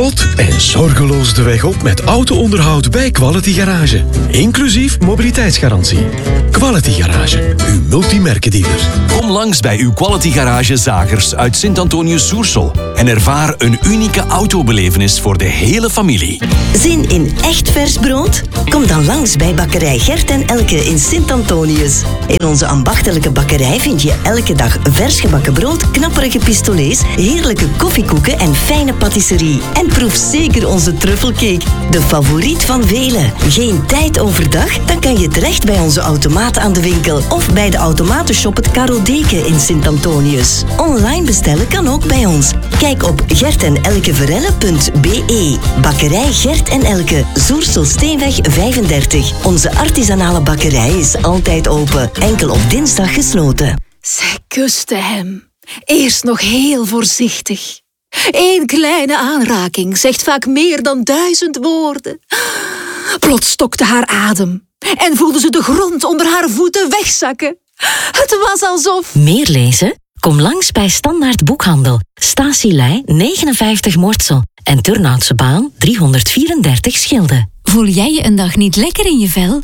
Vlot en zorgeloos de weg op met auto-onderhoud bij Quality Garage. Inclusief mobiliteitsgarantie. Quality Garage, uw multimerkendealer. Kom langs bij uw Quality Garage Zagers uit Sint-Antonius-Soersel en ervaar een unieke autobelevenis voor de hele familie. Zin in echt vers brood? Kom dan langs bij bakkerij Gert en Elke in Sint-Antonius. In onze ambachtelijke bakkerij vind je elke dag vers gebakken brood, knapperige pistolets, heerlijke koffiekoeken en fijne patisserie. En proef zeker onze truffelcake, de favoriet van velen. Geen tijd overdag? Dan kan je terecht bij onze automaat aan de winkel of bij de automatenshop het Karodeke in Sint-Antonius. Online bestellen kan ook bij ons. Kijk op gertenelkeverelle.be. Bakkerij Gert en Elke, Zoerselsteenweg 35. Onze artisanale bakkerij is altijd open, enkel op dinsdag gesloten. Zij kuste hem. Eerst nog heel voorzichtig. 1 kleine aanraking zegt vaak meer dan 1000 woorden. Plots stokte haar adem en voelde ze de grond onder haar voeten wegzakken. Het was alsof... Meer lezen? Kom langs bij Standaard Boekhandel. Statielei 59 Mortsel en Turnhoutse Baan 334 Schilde. Voel jij je een dag niet lekker in je vel?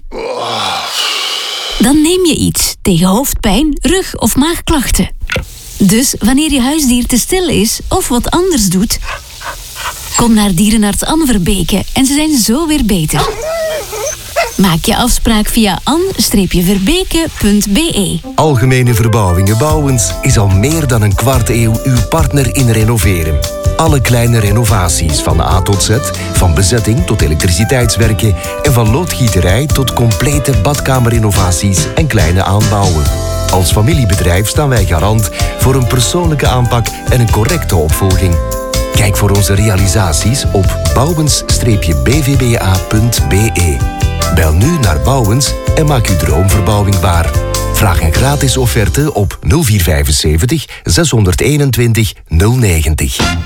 Dan neem je iets tegen hoofdpijn, rug- of maagklachten. Dus wanneer je huisdier te stil is of wat anders doet, kom naar dierenarts Anne Verbeke en ze zijn zo weer beter. Maak je afspraak via an-verbeke.be. Algemene Verbouwingen Bouwens is al meer dan een kwart eeuw uw partner in renoveren. Alle kleine renovaties van A tot Z, van bezetting tot elektriciteitswerken en van loodgieterij tot complete badkamerrenovaties en kleine aanbouwen. Als familiebedrijf staan wij garant voor een persoonlijke aanpak en een correcte opvolging. Kijk voor onze realisaties op bouwens-bvba.be. Bel nu naar Bouwens en maak uw droomverbouwing waar. Vraag een gratis offerte op 0475 621 090.